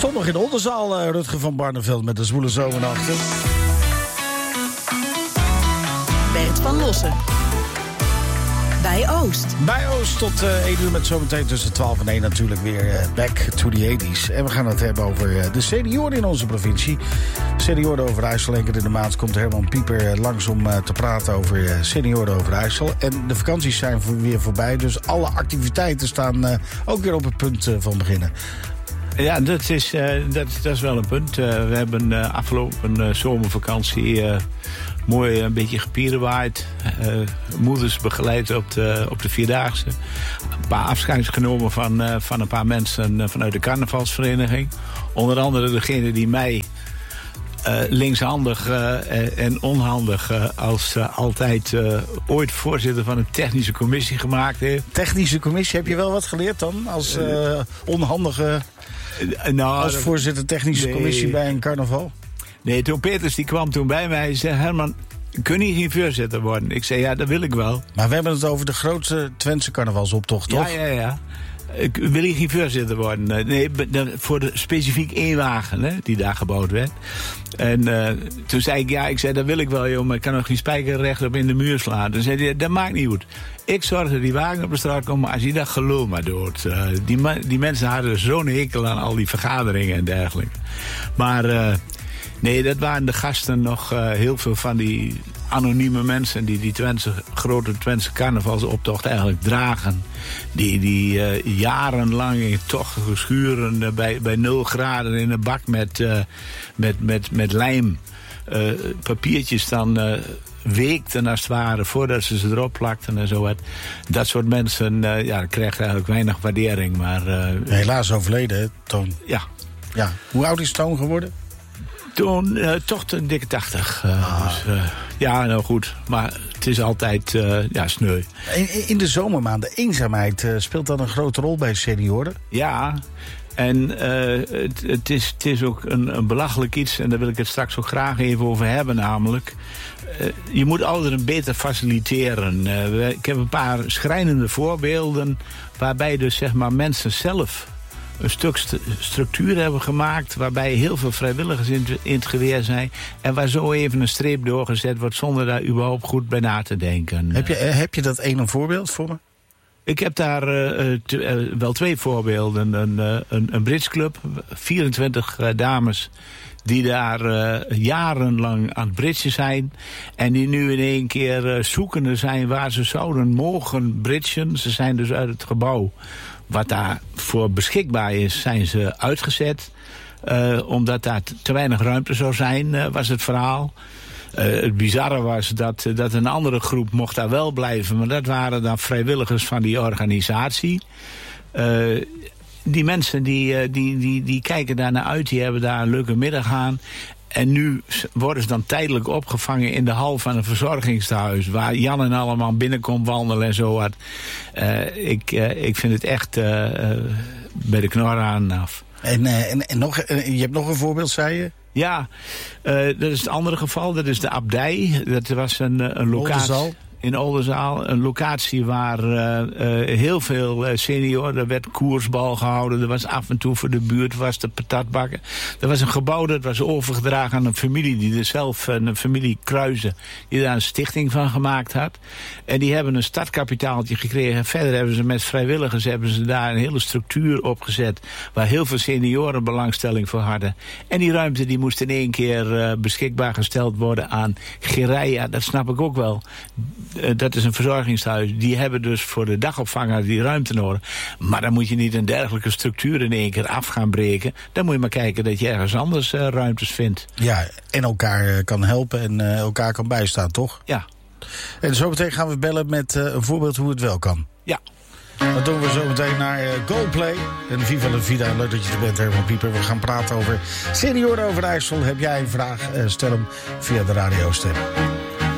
stond nog in de Oldenzaal, Rutger van Barneveld met de zwoele zomernachten. Bert van Lossen. Bij Oost. Bij Oost tot 1 uur met zometeen tussen 12 en 1 natuurlijk weer back to the 80s. En we gaan het hebben over de senioren in onze provincie. Senioren Overijssel. Eén keer in de maand komt Herman Pieper langs om te praten over senioren Overijssel. En de vakanties zijn weer voorbij, dus alle activiteiten staan ook weer op het punt van beginnen. Ja, dat is wel een punt. We hebben afgelopen zomervakantie mooi een beetje gepierenwaaid. Moeders begeleid op de Vierdaagse. Een paar afscheid genomen van een paar mensen vanuit de carnavalsvereniging. Onder andere degene die mij linkshandig en onhandig als altijd ooit voorzitter van een technische commissie gemaakt heeft. Technische commissie, heb je wel wat geleerd dan? Als onhandige... als voorzitter technische commissie bij een carnaval? Nee, Toon Peters die kwam toen bij mij en zei... Herman, kun je geen voorzitter worden? Ik zei, ja, dat wil ik wel. Maar we hebben het over de grootste Twentse carnavalsoptocht, toch? Ja. Ik wil hier geen voorzitter worden. Nee, voor de specifiek 1 wagen hè, die daar gebouwd werd. En toen zei ik, dat wil ik wel, joh, maar ik kan nog geen spijker rechtop in de muur slaan. Toen zei hij, dat maakt niet goed. Ik zorg dat die wagen op de straat komt, maar als je dat gelul maar doet. Die mensen hadden zo'n hekel aan al die vergaderingen en dergelijke. Maar... nee, dat waren de gasten nog heel veel van die anonieme mensen... die grote Twentse carnavalsoptocht eigenlijk dragen. Die jarenlang in tochtige schuren bij 0 graden in een bak met lijm... papiertjes dan... weekten als het ware, voordat ze erop plakten en zo wat. Dat soort mensen krijgen eigenlijk weinig waardering. Maar, helaas overleden, hè, Toon? Ja. Hoe oud is Toon geworden? Toen toch een dikke 80. Ja, nou goed. Maar het is altijd sneu. In de zomermaanden, eenzaamheid, speelt dat een grote rol bij senioren? Ja, en het is ook een belachelijk iets. En daar wil ik het straks ook graag even over hebben namelijk. Je moet ouderen beter faciliteren. Ik heb een paar schrijnende voorbeelden... waarbij dus zeg maar mensen zelf... een stuk structuur hebben gemaakt... waarbij heel veel vrijwilligers in het geweer zijn... en waar zo even een streep doorgezet wordt... zonder daar überhaupt goed bij na te denken. Heb je dat een voorbeeld voor me? Ik heb daar wel 2 voorbeelden. Een bridgeclub, 24 dames... die daar jarenlang aan het bridgen zijn... en die nu in één keer zoekende zijn... waar ze zouden mogen bridgen. Ze zijn dus uit het gebouw... wat daarvoor beschikbaar is, zijn ze uitgezet. Omdat daar te weinig ruimte zou zijn, was het verhaal. Het bizarre was dat een andere groep mocht daar wel blijven... maar dat waren dan vrijwilligers van die organisatie. Die mensen die kijken daar naar uit, die hebben daar een leuke middag aan... En nu worden ze dan tijdelijk opgevangen in de hal van een verzorgingstehuis... waar Jan en allemaal binnenkomt wandelen en zo wat. Ik vind het echt bij de knor aan af. En je hebt nog een voorbeeld, zei je? Ja, dat is het andere geval. Dat is de abdij. Dat was een locatie... in Oldenzaal, een locatie waar heel veel senioren... er werd koersbal gehouden, er was af en toe voor de buurt... was de patatbakken. Er was een gebouw dat was overgedragen aan een familie... die er zelf, een familie Kruijzen... die daar een stichting van gemaakt had. En die hebben een startkapitaaltje gekregen. Verder hebben ze met vrijwilligers daar een hele structuur opgezet... waar heel veel senioren belangstelling voor hadden. En die ruimte die moest in één keer beschikbaar gesteld worden aan Gereia. Dat snap ik ook wel... Dat is een verzorgingshuis. Die hebben dus voor de dagopvanger die ruimte nodig. Maar dan moet je niet een dergelijke structuur in één keer af gaan breken. Dan moet je maar kijken dat je ergens anders ruimtes vindt. Ja, en elkaar kan helpen en elkaar kan bijstaan, toch? Ja. En zo meteen gaan we bellen met een voorbeeld hoe het wel kan. Ja. Dan doen we zo meteen naar Goldplay. En Viva la Vida. Leuk dat je er bent, Herman Pieper. We gaan praten over senioren Overijssel. Heb jij een vraag? Stel hem via de radiostem.